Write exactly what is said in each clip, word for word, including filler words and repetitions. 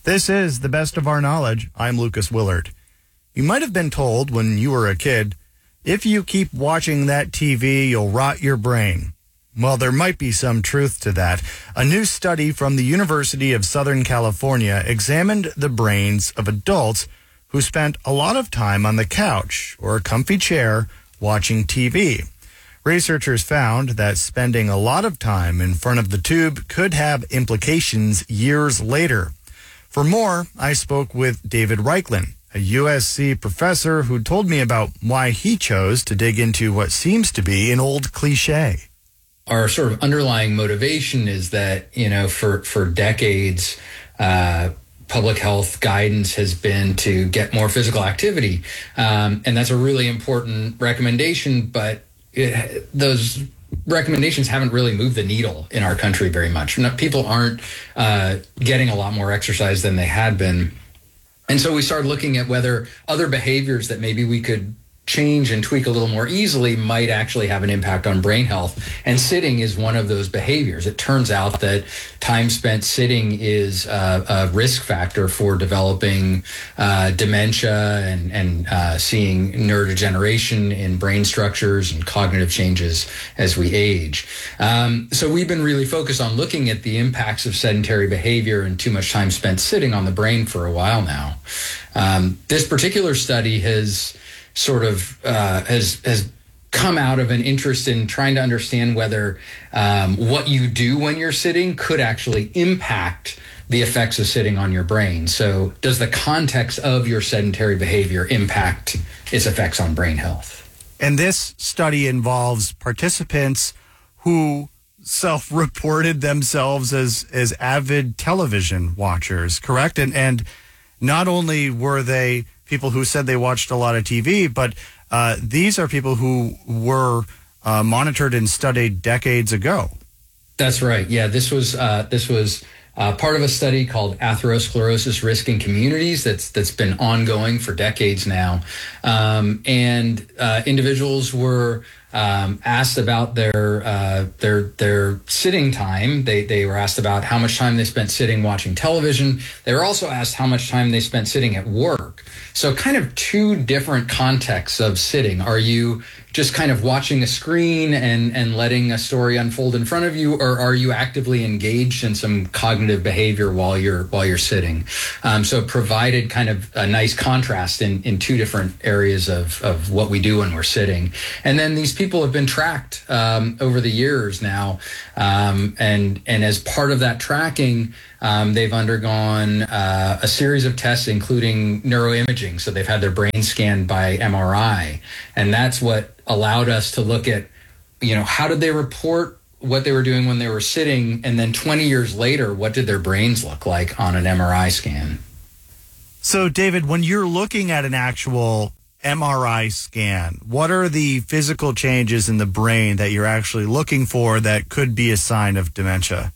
This is The Best of Our Knowledge. I'm Lucas Willard. You might have been told when you were a kid, if you keep watching that T V, you'll rot your brain. Well, there might be some truth to that. A new study from the University of Southern California examined the brains of adults who spent a lot of time on the couch or a comfy chair watching T V. Researchers found that spending a lot of time in front of the tube could have implications years later. For more, I spoke with David Raichlen, a U S C professor who told me about why he chose to dig into what seems to be an old cliche. Our sort of underlying motivation is that, you know, for, for decades, uh, public health guidance has been to get more physical activity. Um, and that's a really important recommendation, but it, those recommendations haven't really moved the needle in our country very much. People aren't uh, getting a lot more exercise than they had been. And so we started looking at whether other behaviors that maybe we could change and tweak a little more easily might actually have an impact on brain health. And sitting is one of those behaviors. It turns out that time spent sitting is a, a risk factor for developing uh, dementia and, and uh, seeing neurodegeneration in brain structures and cognitive changes as we age. Um, so we've been really focused on looking at the impacts of sedentary behavior and too much time spent sitting on the brain for a while now. Um, this particular study has sort of uh, has has come out of an interest in trying to understand whether um, what you do when you're sitting could actually impact the effects of sitting on your brain. So does the context of your sedentary behavior impact its effects on brain health? And this study involves participants who self-reported themselves as, as avid television watchers, correct? And, and not only were they people who said they watched a lot of T V, but uh, these are people who were uh, monitored and studied decades ago. That's right. Yeah, this was uh, this was uh, part of a study called Atherosclerosis Risk in Communities that's that's been ongoing for decades now, um, and uh, individuals were um, asked about their uh, their their sitting time. They they were asked about how much time they spent sitting watching television. They were also asked how much time they spent sitting at work. So kind of two different contexts of sitting. Are you just kind of watching a screen and, and letting a story unfold in front of you, or are you actively engaged in some cognitive behavior while you're while you're sitting? Um, so it provided kind of a nice contrast in, in two different areas of, of what we do when we're sitting. And then these people have been tracked um, over the years now. Um, and, and as part of that tracking, Um, they've undergone uh, a series of tests, including neuroimaging. So they've had their brain scanned by M R I. And that's what allowed us to look at, you know, how did they report what they were doing when they were sitting? And then twenty years later, what did their brains look like on an M R I scan? So, David, when you're looking at an actual M R I scan, what are the physical changes in the brain that you're actually looking for that could be a sign of dementia?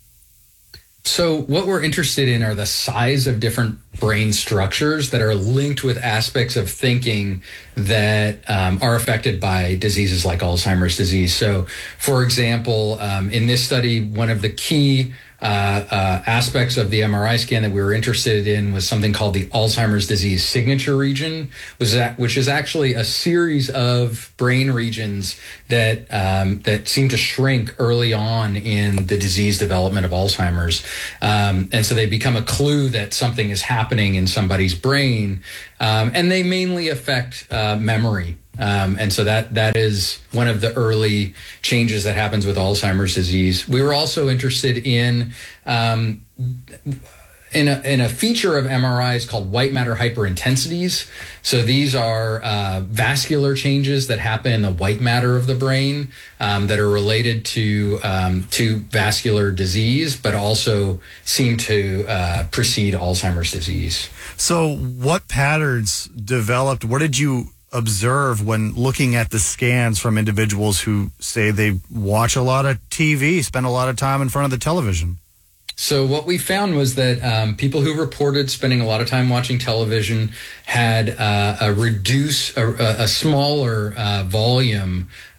So what we're interested in are the size of different brain structures that are linked with aspects of thinking that um, are affected by diseases like Alzheimer's disease. So, for example, um, in this study, one of the key uh, uh, aspects of the M R I scan that we were interested in was something called the Alzheimer's disease signature region, was that, which is actually a series of brain regions that um, that seem to shrink early on in the disease development of Alzheimer's. Um, and so they become a clue that something is happening in somebody's brain. Um, and they mainly affect uh, memory. Um, and so that that is one of the early changes that happens with Alzheimer's disease. We were also interested in um, in a, in a feature of M R Is called white matter hyperintensities. So these are uh, vascular changes that happen in the white matter of the brain um, that are related to um, to vascular disease, but also seem to uh, precede Alzheimer's disease. So what patterns developed? What did you observe when looking at the scans from individuals who say they watch a lot of T V, spend a lot of time in front of the television? So what we found was that um, people who reported spending a lot of time watching television had uh, a reduce a, a smaller uh, volume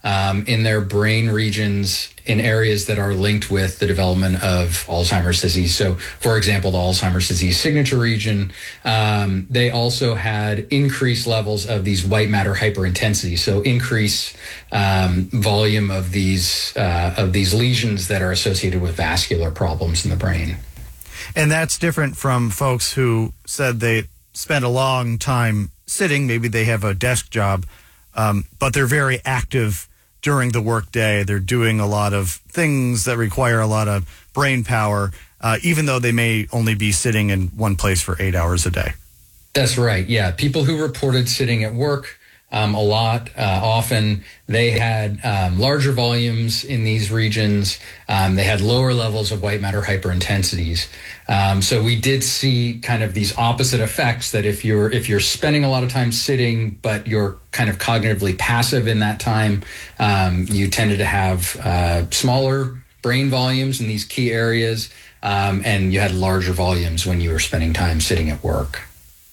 um, in their brain regions in areas that are linked with the development of Alzheimer's disease. So, for example, the Alzheimer's disease signature region, um, they also had increased levels of these white matter hyperintensity. So, increased um, volume of these uh, of these lesions that are associated with vascular problems in the brain. And that's different from folks who said they spent a long time sitting. Maybe they have a desk job, um, but they're very active during the workday. They're doing a lot of things that require a lot of brain power, uh, even though they may only be sitting in one place for eight hours a day. That's right. Yeah. People who reported sitting at work um, a lot, uh, often they had um, larger volumes in these regions. Um, they had lower levels of white matter hyperintensities. Um, so we did see kind of these opposite effects, that if you're if you're spending a lot of time sitting, but you're kind of cognitively passive in that time, um, you tended to have uh, smaller brain volumes in these key areas, um, and you had larger volumes when you were spending time sitting at work.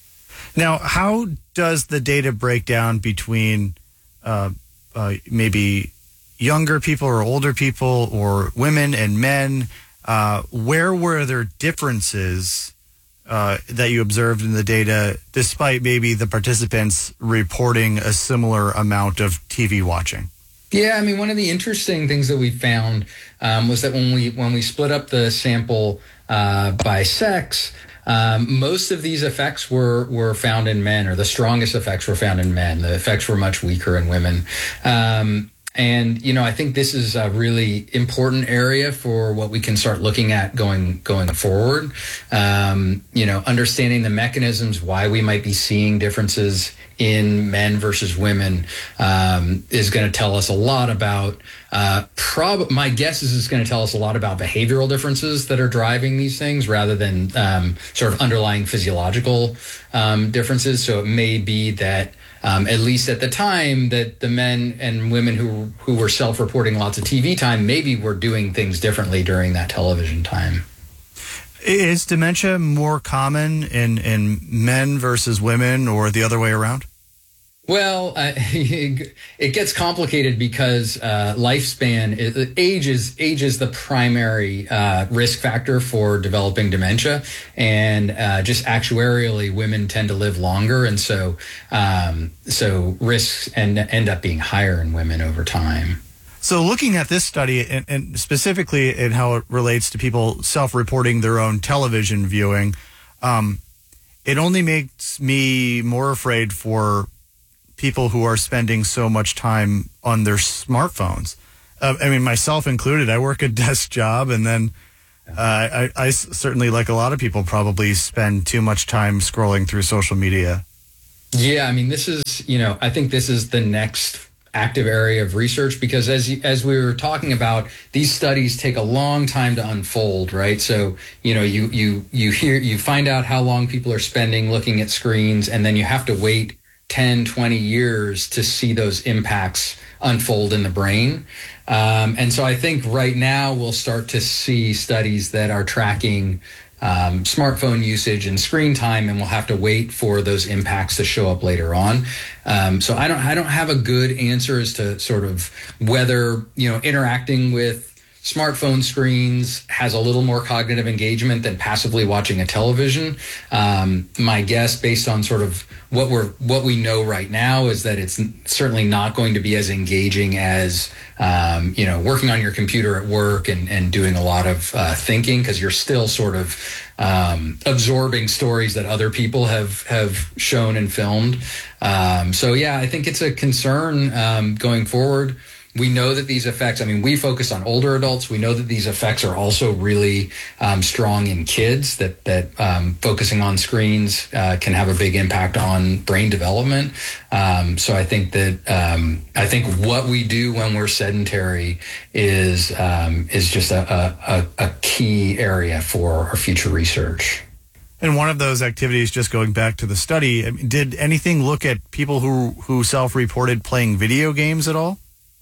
Now, how does the data break down between uh, uh, maybe younger people or older people, or women and men? Uh, where were there differences uh, that you observed in the data, despite maybe the participants reporting a similar amount of T V watching? Yeah, I mean, one of the interesting things that we found um, was that when we when we split up the sample uh, by sex, um, most of these effects were were found in men, or the strongest effects were found in men. The effects were much weaker in women. Um, And, you know, I think this is a really important area for what we can start looking at going going forward. Um, you know, understanding the mechanisms why we might be seeing differences in men versus women um, is going to tell us a lot about, uh, prob- my guess is it's going to tell us a lot about behavioral differences that are driving these things, rather than um, sort of underlying physiological um, differences. So it may be that Um, at least at the time, that the men and women who who were self-reporting lots of T V time maybe were doing things differently during that television time. Is dementia more common in, in men versus women, or the other way around? Well, uh, it gets complicated because uh, lifespan, age is age is the primary uh, risk factor for developing dementia, and uh, just actuarially, women tend to live longer, and so um, so risks end end up being higher in women over time. So, looking at this study, and, and specifically in how it relates to people self-reporting their own television viewing, um, it only makes me more afraid for people who are spending so much time on their smartphones. Uh, I mean, myself included. I work a desk job, and then uh, I, I certainly, like a lot of people, probably spend too much time scrolling through social media. Yeah, I mean, this is, you know, I think this is the next active area of research, because as as we were talking about, these studies take a long time to unfold, right? So, you know, you you you hear you find out how long people are spending looking at screens, and then you have to wait ten, twenty years to see those impacts unfold in the brain. Um, and so I think right now we'll start to see studies that are tracking um, smartphone usage and screen time, and we'll have to wait for those impacts to show up later on. Um, so I don't, I don't have a good answer as to sort of whether, you know, interacting with smartphone screens has a little more cognitive engagement than passively watching a television. Um, my guess, based on sort of what we're what we know right now, is that it's certainly not going to be as engaging as um, you know, working on your computer at work and, and doing a lot of uh, thinking, because you're still sort of um, absorbing stories that other people have have shown and filmed. Um, so yeah, I think it's a concern um, going forward. We know that these effects, I mean, we focus on older adults. We know that these effects are also really um, strong in kids, that that um, focusing on screens uh, can have a big impact on brain development. Um, so I think that um, I think what we do when we're sedentary is um, is just a, a, a key area for our future research. And one of those activities, just going back to the study, I mean, did anything look at people who, who self-reported playing video games at all?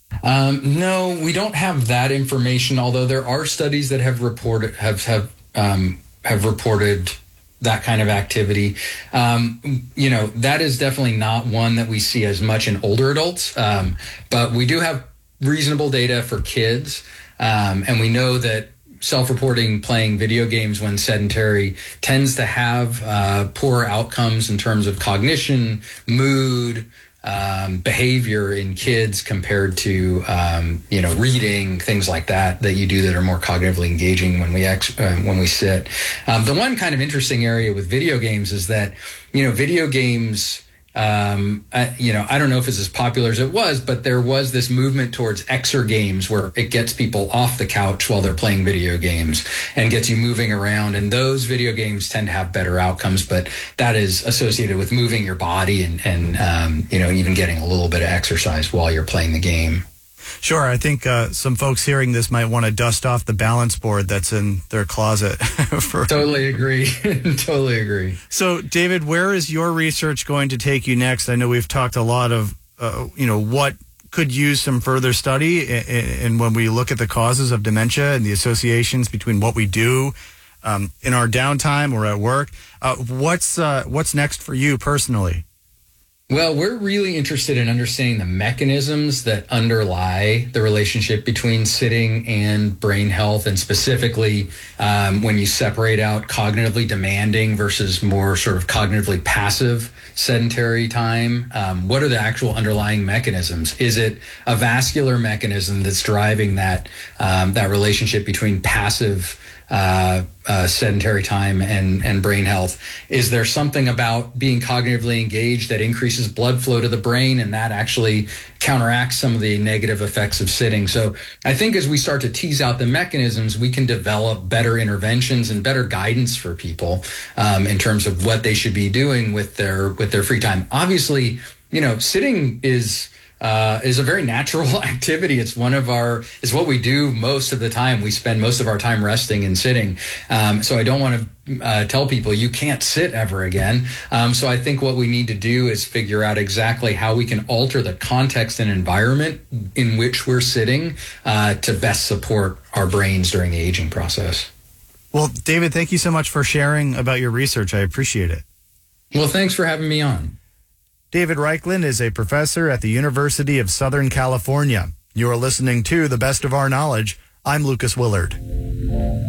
Um, no, we don't have that information, although there are studies that have reported have have um, have reported that kind of activity. Um, you know, that is definitely not one that we see as much in older adults, um, but we do have reasonable data for kids, um, and we know that self-reporting playing video games when sedentary tends to have uh, poor outcomes in terms of cognition, mood, um, behavior in kids compared to um, you know reading, things like that that you do that are more cognitively engaging when we ex- uh, when we sit. Um, the one kind of interesting area with video games is that you know video games. Um, I, you know, I don't know if it's as popular as it was, but there was this movement towards exer games where it gets people off the couch while they're playing video games and gets you moving around. And those video games tend to have better outcomes, but that is associated with moving your body and, and um, you know, even getting a little bit of exercise while you're playing the game. Sure. I think uh, some folks hearing this might want to dust off the balance board that's in their closet. for Totally agree. Totally agree. So, David, where is your research going to take you next? I know we've talked a lot of, uh, you know, what could use some further study. And when we look at the causes of dementia and the associations between what we do um, in our downtime or at work, uh, what's uh, what's next for you personally? Well, we're really interested in understanding the mechanisms that underlie the relationship between sitting and brain health, and specifically um, when you separate out cognitively demanding versus more sort of cognitively passive sedentary time. Um, what are the actual underlying mechanisms? Is it a vascular mechanism that's driving that um, that relationship between passive Uh, uh, sedentary time and, and brain health? Is there something about being cognitively engaged that increases blood flow to the brain and that actually counteracts some of the negative effects of sitting? So I think as we start to tease out the mechanisms, we can develop better interventions and better guidance for people um, in terms of what they should be doing with their with their free time. Obviously, you know, sitting is Uh, is a very natural activity. It's one of our, it's what we do most of the time. We spend most of our time resting and sitting. Um, so I don't want to uh, tell people you can't sit ever again. Um, so I think what we need to do is figure out exactly how we can alter the context and environment in which we're sitting uh, to best support our brains during the aging process. Well, David, thank you so much for sharing about your research. I appreciate it. Well, thanks for having me on. David Reichlin is a professor at the University of Southern California. You are listening to The Best of Our Knowledge. I'm Lucas Willard.